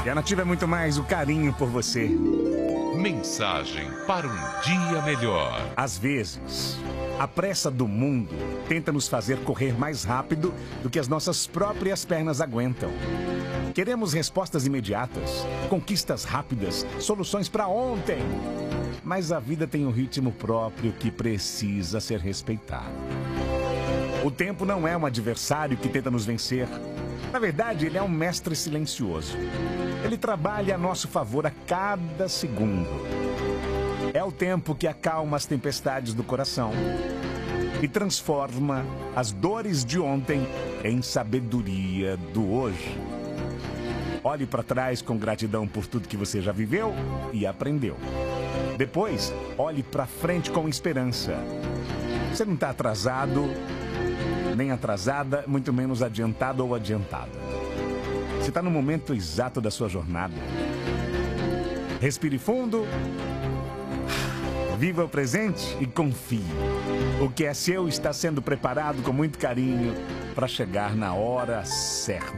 E a Nativa é muito mais o carinho por você. Mensagem para um dia melhor. Às vezes, a pressa do mundo tenta nos fazer correr mais rápido do que as nossas próprias pernas aguentam. Queremos respostas imediatas, conquistas rápidas, soluções para ontem. Mas a vida tem um ritmo próprio que precisa ser respeitado. O tempo não é um adversário que tenta nos vencer. Na verdade, ele é um mestre silencioso. Ele trabalha a nosso favor a cada segundo. É o tempo que acalma as tempestades do coração e transforma as dores de ontem em sabedoria do hoje. Olhe para trás com gratidão por tudo que você já viveu e aprendeu. Depois, olhe para frente com esperança. Você não está atrasado, nem atrasada, muito menos adiantado ou adiantada. Você está no momento exato da sua jornada. Respire fundo, viva o presente e confie. O que é seu está sendo preparado com muito carinho para chegar na hora certa.